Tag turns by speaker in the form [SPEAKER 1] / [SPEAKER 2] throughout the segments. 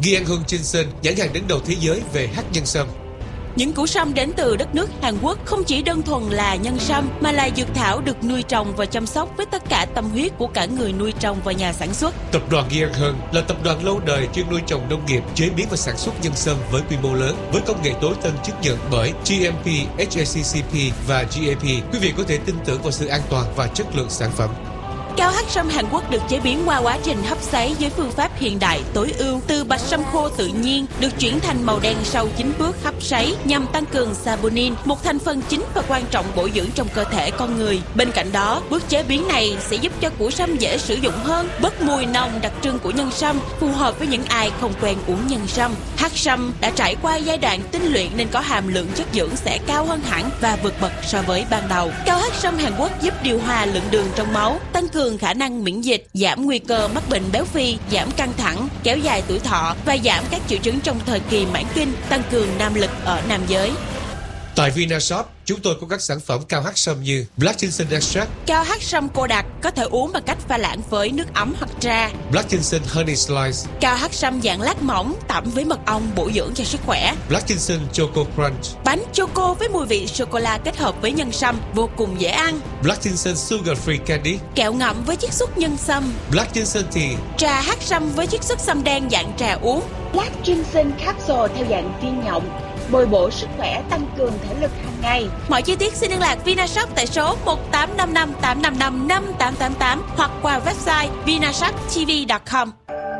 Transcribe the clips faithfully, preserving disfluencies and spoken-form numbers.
[SPEAKER 1] Giang Hung Jinsen, nhãn hàng đứng đầu thế giới về hắc nhân sâm.
[SPEAKER 2] Những củ sâm đến từ đất nước Hàn Quốc không chỉ đơn thuần là nhân sâm mà là dược thảo được nuôi trồng và chăm sóc với tất cả tâm huyết của cả người nuôi trồng và nhà sản xuất.
[SPEAKER 1] Tập đoàn Giang Hung là tập đoàn lâu đời chuyên nuôi trồng nông nghiệp, chế biến và sản xuất nhân sâm với quy mô lớn, với công nghệ tối tân chứng nhận bởi G M P, H A C C P và G A P. Quý vị có thể tin tưởng vào sự an toàn và chất lượng sản phẩm.
[SPEAKER 2] Cao hắc sâm Hàn Quốc được chế biến qua quá trình hấp sấy với phương pháp hiện đại tối ưu từ bạch sâm khô tự nhiên được chuyển thành màu đen sau chín bước hấp sấy nhằm tăng cường saponin, một thành phần chính và quan trọng bổ dưỡng trong cơ thể con người. Bên cạnh đó, bước chế biến này sẽ giúp cho củ sâm dễ sử dụng hơn, bớt mùi nồng đặc trưng của nhân sâm, phù hợp với những ai không quen uống nhân sâm. Hắc sâm đã trải qua giai đoạn tinh luyện nên có hàm lượng chất dưỡng sẽ cao hơn hẳn và vượt bậc so với ban đầu. Cao hắc sâm Hàn Quốc giúp điều hòa lượng đường trong máu, tăng cường khả năng miễn dịch, giảm nguy cơ mắc bệnh béo phì, giảm căng thẳng, kéo dài tuổi thọ và giảm các triệu chứng trong thời kỳ mãn kinh, tăng cường nam lực ở nam giới.
[SPEAKER 1] Tại Vinashop, chúng tôi có các sản phẩm cao hắc sâm như Black Ginseng Extract,
[SPEAKER 2] cao hắc sâm cô đặc có thể uống bằng cách pha loãng với nước ấm hoặc trà,
[SPEAKER 1] Black Ginseng Honey Slice,
[SPEAKER 2] cao hắc sâm dạng lát mỏng tẩm với mật ong bổ dưỡng cho sức khỏe,
[SPEAKER 1] Black Ginseng Choco Crunch,
[SPEAKER 2] bánh choco với mùi vị sô cô la kết hợp với nhân sâm vô cùng dễ ăn,
[SPEAKER 1] Black Ginseng Sugar Free Candy,
[SPEAKER 2] kẹo ngậm với chiết xuất nhân sâm,
[SPEAKER 1] Black Ginseng Tea,
[SPEAKER 2] trà hắc sâm với chiết xuất sâm đen dạng trà uống,
[SPEAKER 3] Black Ginseng Capsule theo dạng viên nhộng, bồi bổ sức khỏe, tăng cường thể lực hàng ngày.
[SPEAKER 2] Mọi chi tiết xin liên lạc Vinashop tại số một tám năm năm tám năm năm năm tám tám tám hoặc qua website vinashop t v chấm com.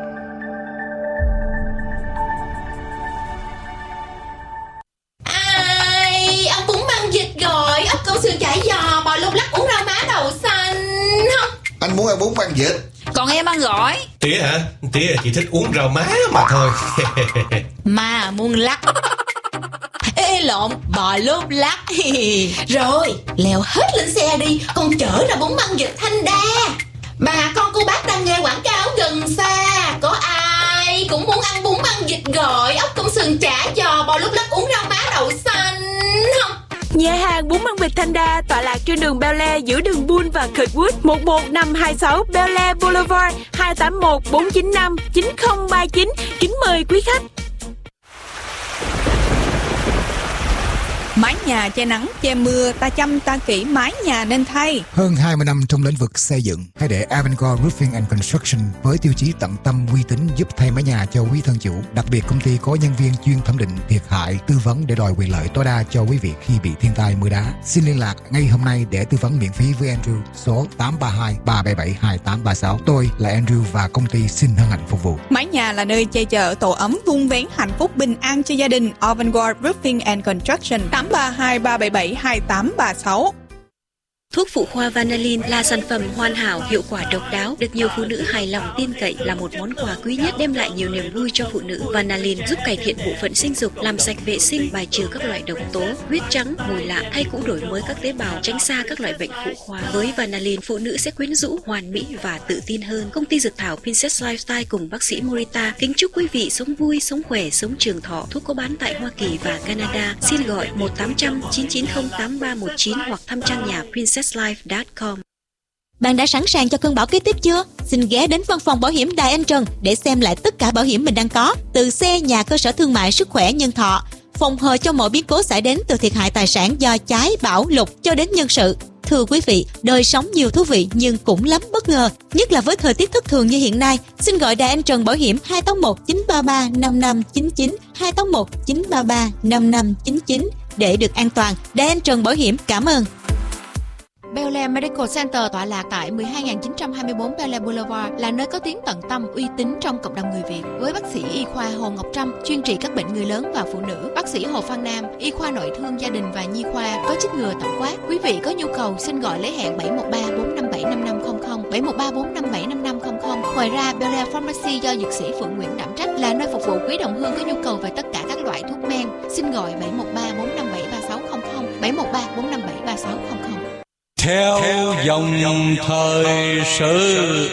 [SPEAKER 4] Ai, ông bún măng vịt rồi, ốc câu sườn chả giò, bò lung lắc, uống rau má đậu xanh không?
[SPEAKER 5] Anh muốn ăn bún măng vịt.
[SPEAKER 6] Còn em ăn gỏi.
[SPEAKER 7] Tía hả? Tía chỉ thích uống rau má mà thôi.
[SPEAKER 6] Mà muôn lắc. Ê lộn, bò lốp lắc.
[SPEAKER 4] Rồi, leo hết lên xe đi, con chở ra bún măng vịt Thanh Đa. Bà con cô bác đang nghe quảng cáo gần xa, có ai cũng muốn ăn bún măng vịt gọi, ốc công sườn chả giò, bò lốp lắc, uống rau má đậu xanh không?
[SPEAKER 2] Nhà hàng bún măng vịt Thanh Đa tọa lạc trên đường Bel Air giữa đường Bull và Kirkwood, một một năm hai sáu Bel Air Boulevard, hai tám một bốn chín năm chín không ba chín. Kính mời quý khách.
[SPEAKER 6] Mái nhà che nắng, che mưa, ta chăm ta kỹ mái nhà nên thay.
[SPEAKER 8] Hơn hai mươi năm trong lĩnh vực xây dựng, hãy để Avantgarde Roofing and Construction với tiêu chí tận tâm uy tín giúp thay mái nhà cho quý thân chủ. Đặc biệt công ty có nhân viên chuyên thẩm định thiệt hại, tư vấn để đòi quyền lợi tối đa cho quý vị khi bị thiên tai mưa đá. Xin liên lạc ngay hôm nay để tư vấn miễn phí với Andrew số tám ba hai ba bảy bảy hai tám ba sáu. Tôi là Andrew và công ty xin hân hạnh phục vụ.
[SPEAKER 6] Mái nhà là nơi che chở tổ ấm vun vén hạnh phúc bình an cho gia đình. Avantgarde Roofing and Construction tám ba hai ba bảy bảy hai tám ba sáu.
[SPEAKER 9] Thuốc phụ khoa Vanillin là sản phẩm hoàn hảo, hiệu quả độc đáo, được nhiều phụ nữ hài lòng tin cậy, là một món quà quý nhất đem lại nhiều niềm vui cho phụ nữ. Vanillin giúp cải thiện bộ phận sinh dục, làm sạch vệ sinh, bài trừ các loại độc tố, huyết trắng, mùi lạ, hay cũng đổi mới các tế bào, tránh xa các loại bệnh phụ khoa. Với Vanillin, phụ nữ sẽ quyến rũ, hoàn mỹ và tự tin hơn. Công ty dược thảo Princess Lifestyle cùng bác sĩ Morita kính chúc quý vị sống vui, sống khỏe, sống trường thọ. Thuốc có bán tại Hoa Kỳ và Canada. Xin gọi một tám không không chín chín không tám ba một chín hoặc thăm trang nhà princess life chấm com.
[SPEAKER 10] Bạn đã sẵn sàng cho cơn bão kế tiếp chưa? Xin ghé đến văn phòng bảo hiểm Đài Anh Trần để xem lại tất cả bảo hiểm mình đang có, từ xe, nhà, cơ sở thương mại, sức khỏe, nhân thọ, phòng hờ cho mọi biến cố xảy đến từ thiệt hại tài sản do cháy, bão, lụt cho đến nhân sự. Thưa quý vị, đời sống nhiều thú vị nhưng cũng lắm bất ngờ, nhất là với thời tiết thất thường như hiện nay. Xin gọi Đài Anh Trần Bảo hiểm hai tám một chín ba ba năm năm chín chín, hai tám một chín ba ba năm năm chín chín để được an toàn. Đài Anh Trần Bảo hiểm cảm ơn.
[SPEAKER 11] Bel Air Medical Center tọa lạc tại mười hai nghìn chín trăm hai mươi tư Bel Air Boulevard là nơi có tiếng tận tâm, uy tín trong cộng đồng người Việt. Với bác sĩ y khoa Hồ Ngọc Trâm chuyên trị các bệnh người lớn và phụ nữ, bác sĩ Hồ Phan Nam y khoa nội thương gia đình và nhi khoa có chích ngừa tổng quát. Quý vị có nhu cầu xin gọi lấy hẹn bảy một ba bốn năm bảy năm năm không không, bảy một ba bốn năm bảy năm năm không không. Ngoài ra, Bel Air Pharmacy do dược sĩ Phượng Nguyễn đảm trách là nơi phục vụ quý đồng hương có nhu cầu về tất cả các loại thuốc men. Xin gọi bảy một ba bốn năm bảy ba sáu không không, bảy một ba bốn năm bảy ba sáu không không.
[SPEAKER 12] Theo, Theo dòng, dòng thời sự.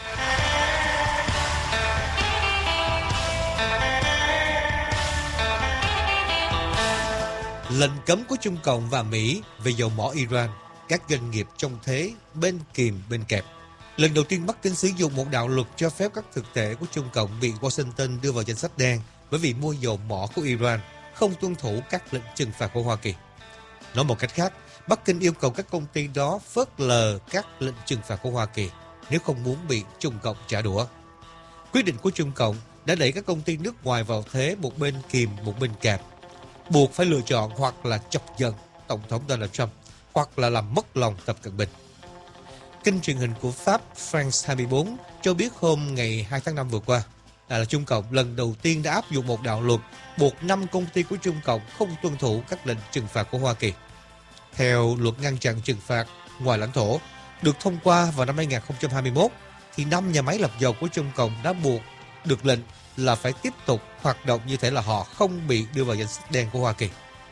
[SPEAKER 1] Lệnh cấm của Trung Cộng và Mỹ về dầu mỏ Iran, các doanh nghiệp trong thế bên kìm bên kẹp. Lần đầu tiên Bắc Kinh sử dụng một đạo luật cho phép các thực thể của Trung Cộng bị Washington đưa vào danh sách đen bởi vì mua dầu mỏ của Iran không tuân thủ các lệnh trừng phạt của Hoa Kỳ. Nói một cách khác, Bắc Kinh yêu cầu các công ty đó phớt lờ các lệnh trừng phạt của Hoa Kỳ nếu không muốn bị Trung Cộng trả đũa. Quyết định của Trung Cộng đã đẩy các công ty nước ngoài vào thế một bên kìm, một bên kẹp, buộc phải lựa chọn hoặc là chọc giận Tổng thống Donald Trump hoặc là làm mất lòng Tập Cận Bình. Kênh truyền hình của Pháp France hai mươi bốn cho biết hôm ngày hai tháng năm vừa qua là, là Trung Cộng lần đầu tiên đã áp dụng một đạo luật buộc năm công ty của Trung Cộng không tuân thủ các lệnh trừng phạt của Hoa Kỳ. Theo luật ngăn chặn trừng phạt ngoài lãnh thổ được thông qua vào năm hai không hai mốt, thì năm nhà máy lọc dầu của Trung Cộng đã buộc được lệnh là phải tiếp tục hoạt động như thể là họ không bị đưa vào danh sách đen của Hoa Kỳ.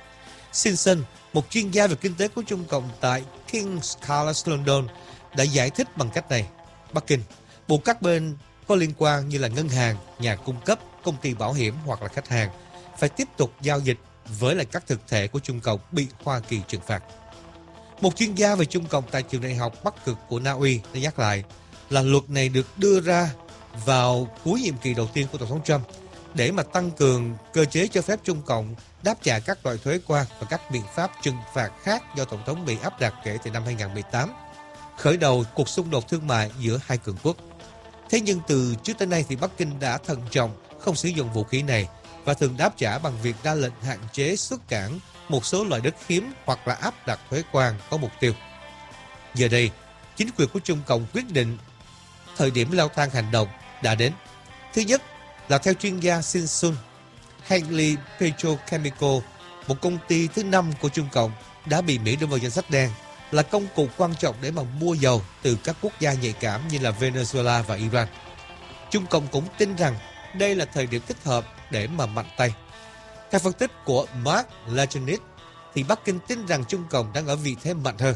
[SPEAKER 1] Simpson, một chuyên gia về kinh tế của Trung Cộng tại King's College London, đã giải thích bằng cách này: Bắc Kinh buộc các bên có liên quan như là ngân hàng, nhà cung cấp, công ty bảo hiểm hoặc là khách hàng phải tiếp tục giao dịch với lại các thực thể của Trung Cộng bị Hoa Kỳ trừng phạt. Một chuyên gia về Trung Cộng tại trường đại học Bắc Cực của Na Uy đã nhắc lại là luật này được đưa ra vào cuối nhiệm kỳ đầu tiên của Tổng thống Trump để mà tăng cường cơ chế cho phép Trung Cộng đáp trả các loại thuế quan và các biện pháp trừng phạt khác do Tổng thống Mỹ áp đặt kể từ năm hai không một tám, khởi đầu cuộc xung đột thương mại giữa hai cường quốc. Thế nhưng từ trước tới nay thì Bắc Kinh đã thận trọng không sử dụng vũ khí này và thường đáp trả bằng việc ra lệnh hạn chế xuất cảng một số loại đất hiếm hoặc là áp đặt thuế quan có mục tiêu. Giờ đây, chính quyền của Trung Cộng quyết định thời điểm leo thang hành động đã đến. Thứ nhất là theo chuyên gia Simpson, Henley Petrochemical, một công ty thứ năm của Trung Cộng, đã bị Mỹ đưa vào danh sách đen, là công cụ quan trọng để mà mua dầu từ các quốc gia nhạy cảm như là Venezuela và Iran. Trung Cộng cũng tin rằng đây là thời điểm thích hợp để mà mạnh tay. Theo phân tích của Mark Lajeunit, thì Bắc Kinh tin rằng Trung Cộng đang ở vị thế mạnh hơn.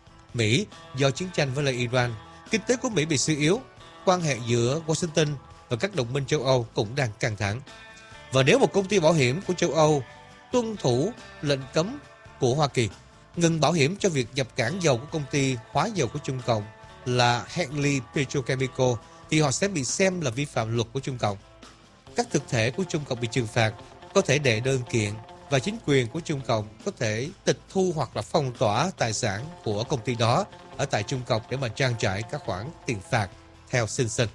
[SPEAKER 1] Mỹ, do chiến tranh với lại Iran, kinh tế của Mỹ bị suy yếu, quan hệ giữa Washington và các đồng minh châu Âu cũng đang căng thẳng. Và nếu một công ty bảo hiểm của châu Âu tuân thủ lệnh cấm của Hoa Kỳ, ngừng bảo hiểm cho việc nhập cảng dầu của công ty hóa dầu của Trung Cộng là Henley Petrochemical, thì họ sẽ bị xem là vi phạm luật của Trung Cộng. Các thực thể của Trung Cộng bị trừng phạt có thể đệ đơn kiện và chính quyền của Trung Cộng có thể tịch thu hoặc là phong tỏa tài sản của công ty đó ở tại Trung Cộng để mà trang trải các khoản tiền phạt, theo Simpson.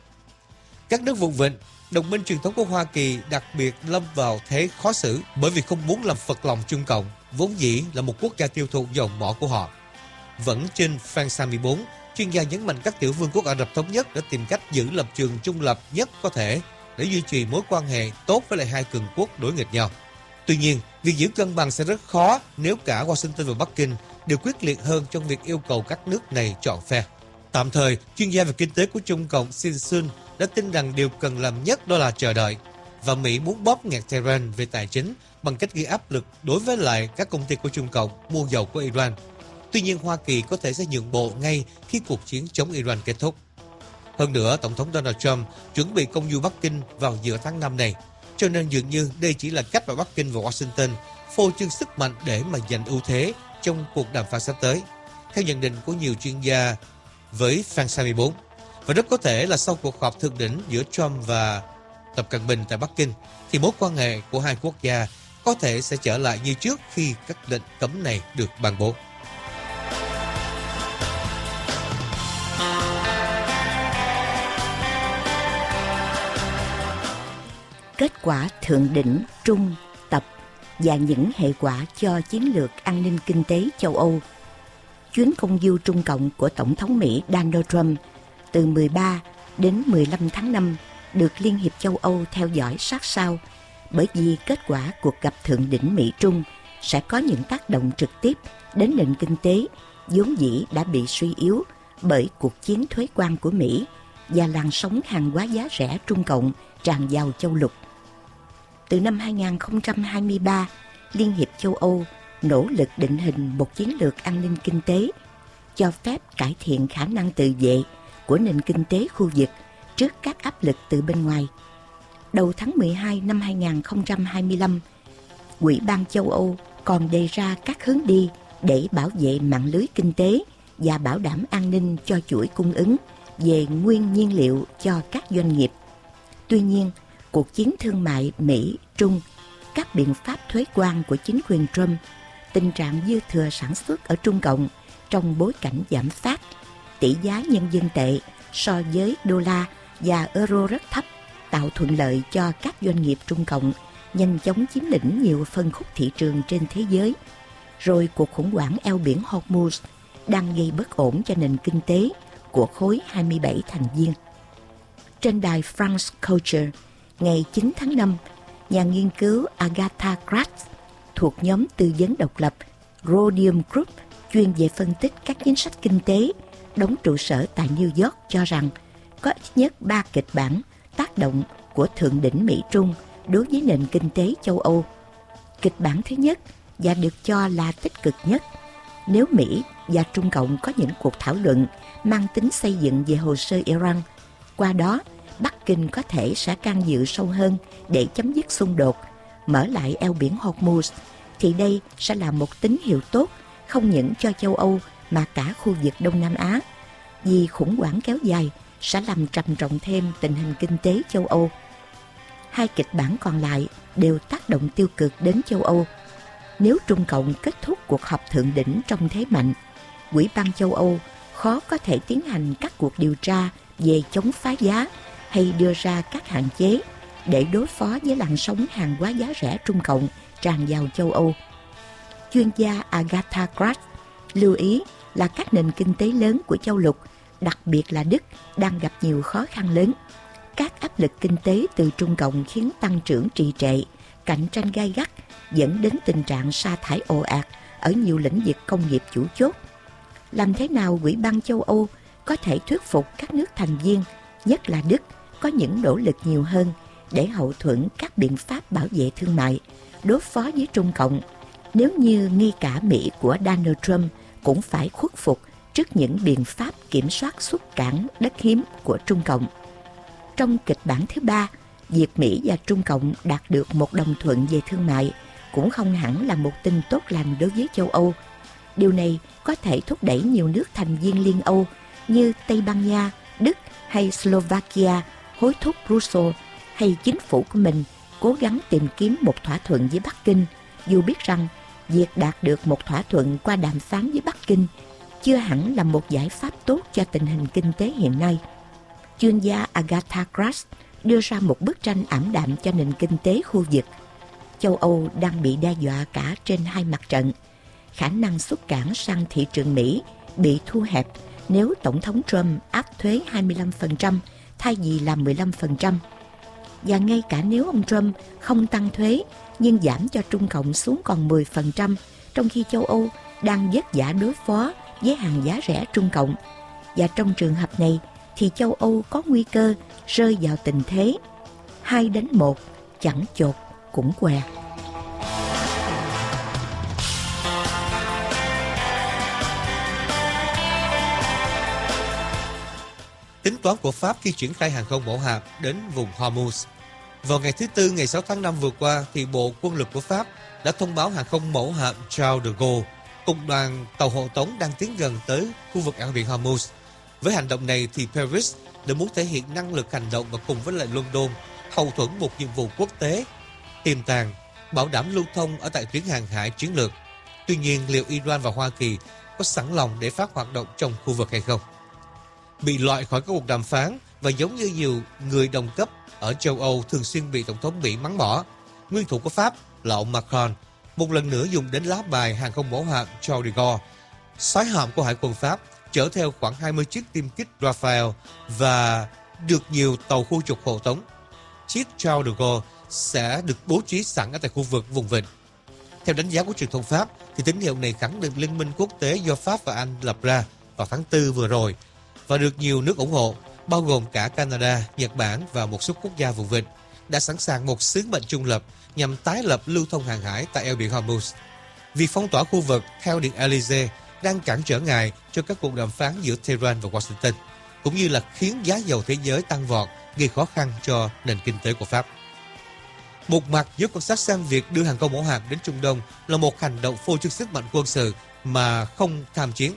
[SPEAKER 1] Các nước vùng vịnh, đồng minh truyền thống của Hoa Kỳ đặc biệt lâm vào thế khó xử bởi vì không muốn làm phật lòng Trung Cộng, vốn dĩ là một quốc gia tiêu thụ dầu mỏ của họ. Vẫn trên France hai mươi bốn, chuyên gia nhấn mạnh các tiểu vương quốc Ả Rập Thống Nhất đã tìm cách giữ lập trường trung lập nhất có thể để duy trì mối quan hệ tốt với lại hai cường quốc đối nghịch nhau. Tuy nhiên, việc giữ cân bằng sẽ rất khó nếu cả Washington và Bắc Kinh đều quyết liệt hơn trong việc yêu cầu các nước này chọn phe. Tạm thời, chuyên gia về kinh tế của Trung Cộng Simpson đã tin rằng điều cần làm nhất đó là chờ đợi, và Mỹ muốn bóp nghẹt Tehran về tài chính bằng cách gây áp lực đối với lại các công ty của Trung Cộng mua dầu của Iran. Tuy nhiên, Hoa Kỳ có thể sẽ nhượng bộ ngay khi cuộc chiến chống Iran kết thúc. Hơn nữa, Tổng thống Donald Trump chuẩn bị công du Bắc Kinh vào giữa tháng năm này, cho nên dường như đây chỉ là cách mà Bắc Kinh và Washington phô trương sức mạnh để mà giành ưu thế trong cuộc đàm phán sắp tới, theo nhận định của nhiều chuyên gia với France hai mươi bốn. Và rất có thể là sau cuộc họp thượng đỉnh giữa Trump và Tập Cận Bình tại Bắc Kinh, thì mối quan hệ của hai quốc gia có thể sẽ trở lại như trước khi các lệnh cấm này được ban bố.
[SPEAKER 5] Kết quả thượng đỉnh Trung Tập và những hệ quả cho chiến lược an ninh kinh tế châu Âu. Chuyến công du Trung Cộng của Tổng thống Mỹ Donald Trump từ mười ba đến mười lăm tháng năm được Liên hiệp châu Âu theo dõi sát sao, bởi vì kết quả cuộc gặp thượng đỉnh Mỹ-Trung sẽ có những tác động trực tiếp đến nền kinh tế vốn dĩ đã bị suy yếu bởi cuộc chiến thuế quan của Mỹ và làn sóng hàng hóa giá rẻ Trung Cộng tràn vào châu lục. Từ năm hai không hai ba, Liên hiệp châu Âu nỗ lực định hình một chiến lược an ninh kinh tế, cho phép cải thiện khả năng tự vệ của nền kinh tế khu vực trước các áp lực từ bên ngoài. Đầu tháng mười hai năm hai không hai lăm, Ủy ban châu Âu còn đề ra các hướng đi để bảo vệ mạng lưới kinh tế và bảo đảm an ninh cho chuỗi cung ứng về nguyên nhiên liệu cho các doanh nghiệp. Tuy nhiên, cuộc chiến thương mại Mỹ-Trung, các biện pháp thuế quan của chính quyền Trump, tình trạng dư thừa sản xuất ở Trung Cộng trong bối cảnh giảm phát, tỷ giá nhân dân tệ so với đô la và euro rất thấp, tạo thuận lợi cho các doanh nghiệp Trung Cộng nhanh chóng chiếm lĩnh nhiều phân khúc thị trường trên thế giới. Rồi cuộc khủng hoảng eo biển Hormuz đang gây bất ổn cho nền kinh tế của khối hai mươi bảy thành viên. Trên đài France Culture, ngày chín tháng năm, nhà nghiên cứu Agatha Kratz thuộc nhóm tư vấn độc lập Rhodium Group chuyên về phân tích các chính sách kinh tế, đóng trụ sở tại New York cho rằng có ít nhất ba kịch bản tác động của thượng đỉnh Mỹ-Trung đối với nền kinh tế châu Âu. Kịch bản thứ nhất, và được cho là tích cực nhất, nếu Mỹ và Trung Cộng có những cuộc thảo luận mang tính xây dựng về hồ sơ Iran, qua đó Bắc Kinh có thể sẽ can dự sâu hơn để chấm dứt xung đột, mở lại eo biển Hormuz, thì đây sẽ là một tín hiệu tốt không những cho châu Âu mà cả khu vực Đông Nam Á, vì khủng hoảng kéo dài sẽ làm trầm trọng thêm tình hình kinh tế châu Âu. Hai kịch bản còn lại đều tác động tiêu cực đến châu Âu. Nếu Trung Cộng kết thúc cuộc họp thượng đỉnh trong thế mạnh, Ủy ban châu Âu khó có thể tiến hành các cuộc điều tra về chống phá giá hay đưa ra các hạn chế để đối phó với làn sóng hàng hóa giá rẻ Trung Cộng tràn vào châu Âu. Chuyên gia Agatha Kratz lưu ý là các nền kinh tế lớn của châu lục, đặc biệt là Đức, đang gặp nhiều khó khăn lớn. Các áp lực kinh tế từ Trung Cộng khiến tăng trưởng trì trệ, cạnh tranh gay gắt, dẫn đến tình trạng sa thải ồ ạt ở nhiều lĩnh vực công nghiệp chủ chốt. Làm thế nào Ủy ban châu Âu có thể thuyết phục các nước thành viên, nhất là Đức, có những nỗ lực nhiều hơn để hậu thuẫn các biện pháp bảo vệ thương mại, đối phó với Trung Cộng, nếu như ngay cả Mỹ của Donald Trump cũng phải khuất phục trước những biện pháp kiểm soát xuất cảng đất hiếm của Trung Cộng. Trong kịch bản thứ ba, việc Mỹ và Trung Cộng đạt được một đồng thuận về thương mại cũng không hẳn là một tin tốt lành đối với châu Âu. Điều này có thể thúc đẩy nhiều nước thành viên Liên Âu như Tây Ban Nha, Đức hay Slovakia hối thúc Brussels hay chính phủ của mình cố gắng tìm kiếm một thỏa thuận với Bắc Kinh, dù biết rằng việc đạt được một thỏa thuận qua đàm phán với Bắc Kinh chưa hẳn là một giải pháp tốt cho tình hình kinh tế hiện nay. Chuyên gia Agatha Kratz đưa ra một bức tranh ảm đạm cho nền kinh tế khu vực. Châu Âu đang bị đe dọa cả trên hai mặt trận. Khả năng xuất cảng sang thị trường Mỹ bị thu hẹp nếu Tổng thống Trump áp thuế hai mươi lăm phần trăm thay vì là mười lăm phần trăm. Và ngay cả nếu ông Trump không tăng thuế nhưng giảm cho Trung Cộng xuống còn mười phần trăm, trong khi châu Âu đang vất vả đối phó với hàng giá rẻ Trung Cộng. Và trong trường hợp này thì châu Âu có nguy cơ rơi vào tình thế hai đánh một, chẳng chột cũng què.
[SPEAKER 1] Tính toán của Pháp khi triển khai hàng không mẫu hạm đến vùng Hormuz. Vào ngày thứ Tư, ngày sáu tháng năm vừa qua, thì Bộ Quân lực của Pháp đã thông báo hàng không mẫu hạm Charles de Gaulle cùng đoàn tàu hộ tống đang tiến gần tới khu vực eo biển Hormuz. Với hành động này thì Paris đã muốn thể hiện năng lực hành động và cùng với lại London hậu thuẫn một nhiệm vụ quốc tế tiềm tàng, bảo đảm lưu thông ở tại tuyến hàng hải chiến lược. Tuy nhiên, liệu Iran và Hoa Kỳ có sẵn lòng để Pháp hoạt động trong khu vực hay không? Bị loại khỏi các cuộc đàm phán và giống như nhiều người đồng cấp ở châu Âu thường xuyên bị Tổng thống Mỹ mắng mỏ, nguyên thủ của Pháp là ông Macron một lần nữa dùng đến lá bài hàng không mẫu hạm Charles de Gaulle, soái hạm của Hải quân Pháp, chở theo khoảng hai mươi chiếc tiêm kích Rafale và được nhiều tàu khu trục hộ tống. Chiếc Charles de Gaulle sẽ được bố trí sẵn ở tại khu vực vùng vịnh. Theo đánh giá của truyền thông Pháp, thì tín hiệu này khẳng định liên minh quốc tế do Pháp và Anh lập ra vào tháng tư vừa rồi và được nhiều nước ủng hộ, bao gồm cả Canada, Nhật Bản và một số quốc gia vùng vịnh, đã sẵn sàng một sứ mệnh trung lập nhằm tái lập lưu thông hàng hải tại eo biển Hormuz. Việc phong tỏa khu vực theo Điện Élysée đang cản trở ngại cho các cuộc đàm phán giữa Tehran và Washington, cũng như là khiến giá dầu thế giới tăng vọt, gây khó khăn cho nền kinh tế của Pháp. Một mặt giúp quan sát sang việc đưa hàng không mẫu hạm đến Trung Đông là một hành động phô trương sức mạnh quân sự mà không tham chiến.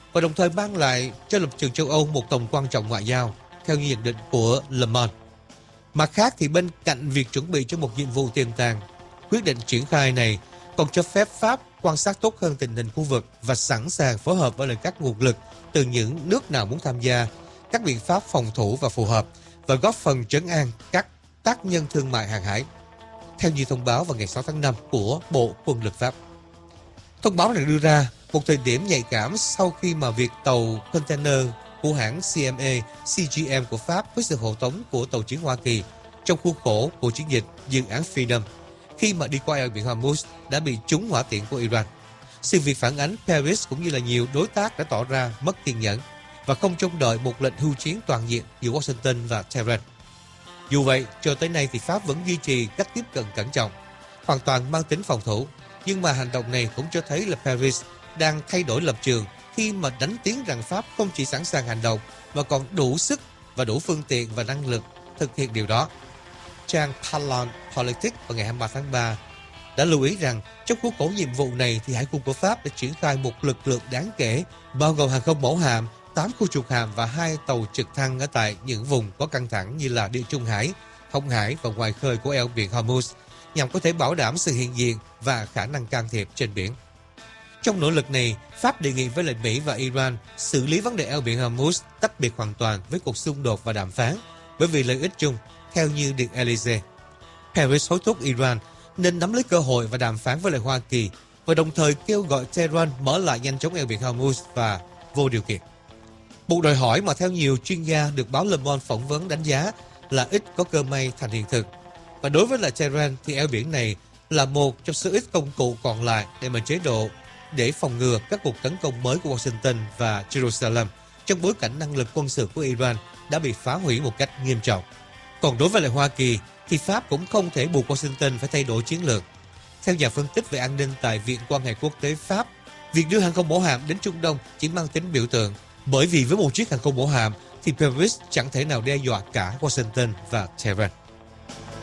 [SPEAKER 1] và đồng thời mang lại cho lập trường châu Âu một tầm quan trọng ngoại giao, theo như nhận định của Le Monde. Mặt khác thì bên cạnh việc chuẩn bị cho một nhiệm vụ tiềm tàng, quyết định triển khai này còn cho phép Pháp quan sát tốt hơn tình hình khu vực và sẵn sàng phối hợp với các nguồn lực từ những nước nào muốn tham gia các biện pháp phòng thủ và phù hợp, và góp phần trấn an các tác nhân thương mại hàng hải, theo như thông báo vào ngày sáu tháng năm của Bộ Quân lực Pháp. Thông báo được đưa ra một thời điểm nhạy cảm sau khi mà việc tàu container của hãng xê em a xê giê em của Pháp với sự hộ tống của tàu chiến Hoa Kỳ trong khuôn khổ của chiến dịch dự án Freedom khi mà đi qua eo biển Hormuz đã bị trúng hỏa tiễn của Iran. Sự việc phản ánh Paris cũng như là nhiều đối tác đã tỏ ra mất kiên nhẫn và không trông đợi một lệnh hưu chiến toàn diện giữa Washington và Tehran. Dù vậy, cho tới nay thì Pháp vẫn duy trì cách tiếp cận cẩn trọng, hoàn toàn mang tính phòng thủ, nhưng mà hành động này cũng cho thấy là Paris đang thay đổi lập trường khi mà đánh tiếng rằng Pháp không chỉ sẵn sàng hành động mà còn đủ sức và đủ phương tiện và năng lực thực hiện điều đó. Trang Parlon Politics vào ngày hai mươi ba tháng ba đã lưu ý rằng trong khuôn khổ nhiệm vụ này thì hải quân của Pháp đã triển khai một lực lượng đáng kể, bao gồm hàng không mẫu hạm, tám khu trục hạm và hai tàu trực thăng ở tại những vùng có căng thẳng như là Địa Trung Hải, Hồng Hải và ngoài khơi của eo biển Hormuz, nhằm có thể bảo đảm sự hiện diện và khả năng can thiệp trên biển. Trong nỗ lực này, Pháp đề nghị với lại Mỹ và Iran xử lý vấn đề eo biển Hormuz tách biệt hoàn toàn với cuộc xung đột và đàm phán, bởi vì lợi ích chung, theo như Điện Elysee. Paris hối thúc Iran nên nắm lấy cơ hội và đàm phán với lại Hoa Kỳ, và đồng thời kêu gọi Tehran mở lại nhanh chóng eo biển Hormuz và vô điều kiện. Một đòi hỏi mà theo nhiều chuyên gia được báo Le Monde phỏng vấn đánh giá là ít có cơ may thành hiện thực. Và đối với lại Tehran thì eo biển này là một trong số ít công cụ còn lại để mà chế độ để phòng ngừa các cuộc tấn công mới của Washington và Jerusalem trong bối cảnh năng lực quân sự của Iran đã bị phá hủy một cách nghiêm trọng. Còn đối với lại Hoa Kỳ thì Pháp cũng không thể buộc Washington phải thay đổi chiến lược. Theo nhà phân tích về an ninh tại Viện Quan hệ Quốc tế Pháp, việc đưa hàng không mẫu hạm đến Trung Đông chỉ mang tính biểu tượng, bởi vì với một chiếc hàng không mẫu hạm thì Paris chẳng thể nào đe dọa cả Washington và Tehran.